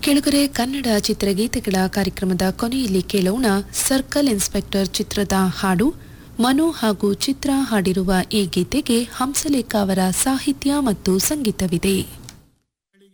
ಕೆಳಗರೆ ಕನ್ನಡ ಚಿತ್ರಗೀತೆಗಳ ಕಾರ್ಯಕ್ರಮದ ಕೊನೆಯಲ್ಲಿ ಕೇಳೋಣ ಸರ್ಕಲ್ ಇನ್ಸ್ಪೆಕ್ಟರ್ ಚಿತ್ರದ ಹಾಡು. ಮನು ಹಾಗೂ ಚಿತ್ರ ಹಾಡಿರುವ ಈ ಗೀತೆಗೆ ಹಂಸಲೇಖ ಅವರ ಸಾಹಿತ್ಯ ಮತ್ತು ಸಂಗೀತವಿದೆ.